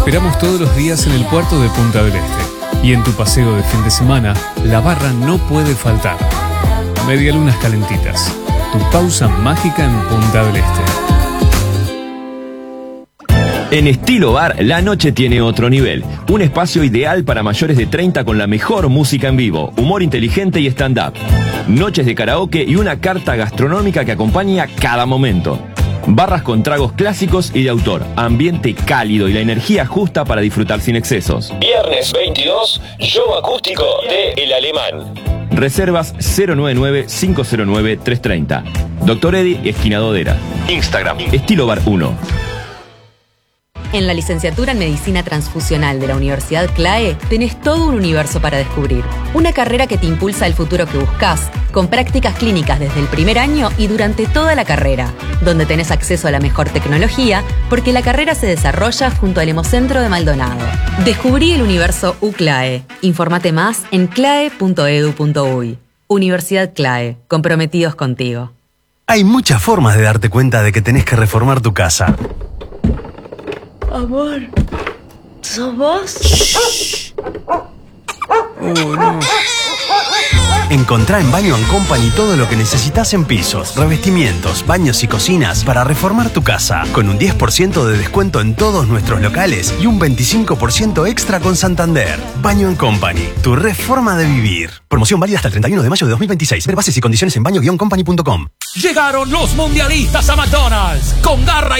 esperamos todos los días en el puerto de Punta del Este. Y en tu paseo de fin de semana, la barra no puede faltar. Medialunas calentitas. Tu pausa mágica en Punta del Este. En Estilo Bar, la noche tiene otro nivel. Un espacio ideal para mayores de 30 con la mejor música en vivo, humor inteligente y stand-up. Noches de karaoke y una carta gastronómica que acompaña cada momento. Barras con tragos clásicos y de autor, ambiente cálido y la energía justa para disfrutar sin excesos. Viernes 22, show acústico de El Alemán. Reservas 099-509-330. Dr. Eddy, esquina Dodera. Instagram, Estilo Bar 1. En la licenciatura en Medicina Transfusional de la Universidad CLAE tenés todo un universo para descubrir. Una carrera que te impulsa al futuro que buscas, con prácticas clínicas desde el primer año y durante toda la carrera, donde tenés acceso a la mejor tecnología, porque la carrera se desarrolla junto al Hemocentro de Maldonado. Descubrí el universo UCLAE. Infórmate más en clae.edu.uy. Universidad CLAE, comprometidos contigo. Hay muchas formas de darte cuenta de que tenés que reformar tu casa. Amor, ¿sos vos? Shh. No. Encontrá en Baño & Company todo lo que necesitas en pisos, revestimientos, baños y cocinas para reformar tu casa, con un 10% de descuento en todos nuestros locales y un 25% extra con Santander. Baño & Company, tu reforma de vivir. Promoción válida hasta el 31 de mayo de 2026. Ver bases y condiciones en baño-company.com. Llegaron los mundialistas a McDonald's con garra y